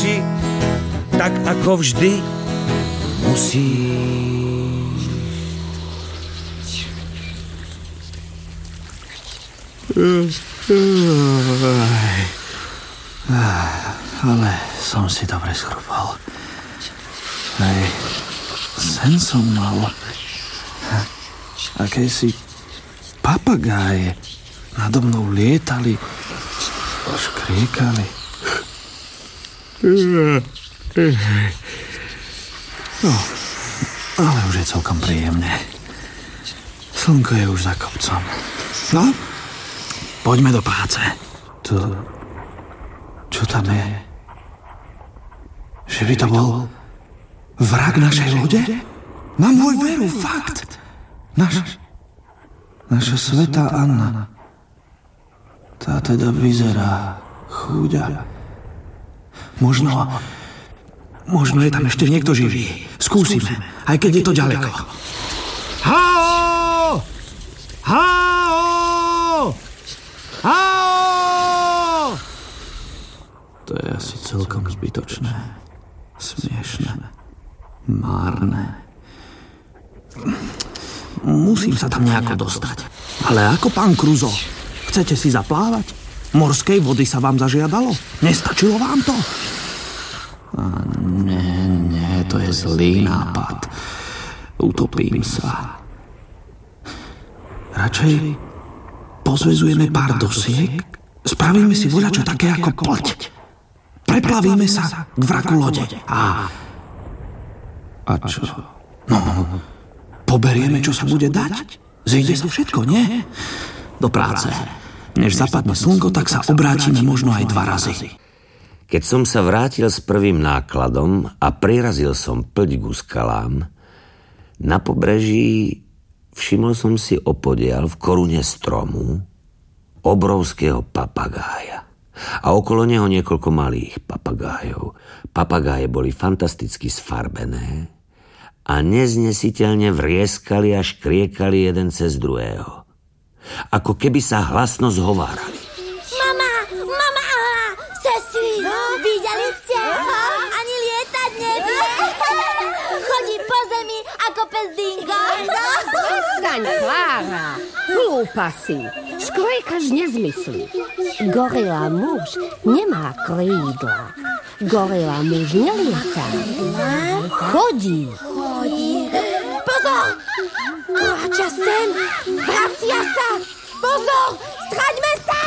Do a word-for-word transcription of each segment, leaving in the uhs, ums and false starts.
ti, tak ako vždy musí. Ale som si dobre schrupal. Hej, sen som mal. Akési papagáje nado mnou lietali, škriekali. No, ale už je celkom príjemné. Slnko je už za kopcom. No, poďme do práce. To... Čo tam je? Že by to bol vrah našej lode? Na môj veru, fakt. Naš, naša svätá Anna. Tá teda vyzerá chúďa. Možno, možno je tam ešte niekto živý. Skúsime, aj keď je to ďaleko. Hao! Hao! Hao! To je asi celkom zbytočné. Smiešné. Márne. Musím sa tam nejako dostať. Ale ako pán Kruzo? Chcete si zaplávať? Morskej vody sa vám zažiadalo? Nestačilo vám to? A nie, nie, to je zlý nápad. Utopím sa. Radšej pozvezujeme pár dosiek, spravíme si voľačo také ako poď. Preplavíme sa k vraku lode. A... A čo? No, poberieme, čo sa bude dať. Zíde sa všetko, nie? Do práce. Než zapadne slnko, tak sa obrátime možno aj dva razy. Keď som sa vrátil s prvým nákladom a prirazil som plť ku skalám, na pobreží všimol som si opodiaľ v korune stromu obrovského papagája. A okolo neho niekoľko malých papagájov. Papagáje boli fantasticky sfarbené a neznesiteľne vrieskali a škriekali jeden cez druhého. Ako keby sa hlasno zhovárali. Mama, mama, sestry, videli ste ho? Ani lietať nevie. Chodí po zemi ako pes dingo. Prestaň, Klára, hlúpa si. Škriekaš nezmysly. Gorila muž nemá krídla. Gorila muž nelieta. Chodí. Chodí. Pozor! Kráča sem! Vracia sa! Pozor! Straďme sa!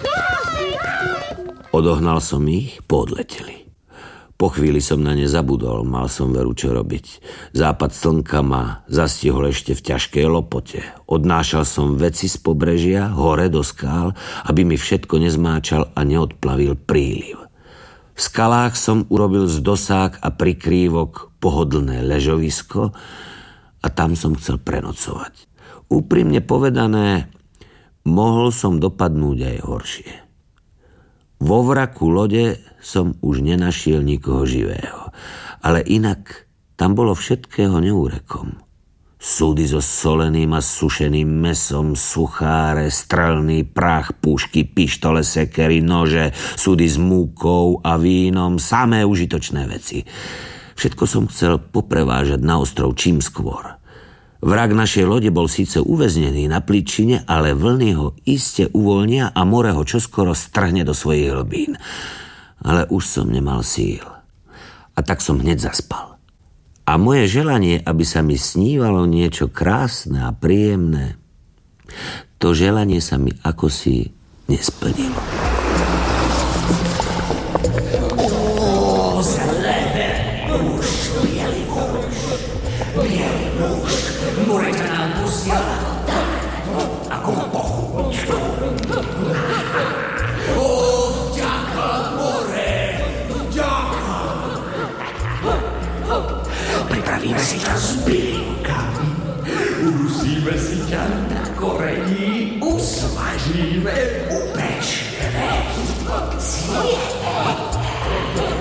Odohnal som ich, poodleteli. Po chvíli som na ne zabudol, mal som veru čo robiť. Západ slnka ma zastihol ešte v ťažkej lopote. Odnášal som veci z pobrežia, hore do skál, aby mi všetko nezmáčal a neodplavil príliv. V skalách som urobil z dosák a prikrývok pohodlné ležovisko a tam som chcel prenocovať. Úprimne povedané, mohol som dopadnúť aj horšie. Vo vraku lode som už nenašiel nikoho živého, ale inak tam bolo všetkého neúrekom. Súdy so soleným a sušeným mesom, sucháre, strelný prach, pušky, pištole, sekery, nože, súdy s múkou a vínom, samé užitočné veci. Všetko som chcel poprevážať na ostrov čím skôr. Vrak našej lode bol síce uväznený na plíčine, ale vlny ho iste uvoľnia a more ho čoskoro strhne do svojich hlbín. Ale už som nemal síl. A tak som hneď zaspal. A moje želanie, aby sa mi snívalo niečo krásne a príjemné, to želanie sa mi akosi nesplnilo. Ó, zlevený muž, bielý muž, bielý muž, more ťa nám posiela do dáne, ako pochúčku. Ó, vďaka, more, vďaka. Pripravíme si ťa s bylinkami, udusíme si ťa na korení, usmažíme, upečieme, zjeme.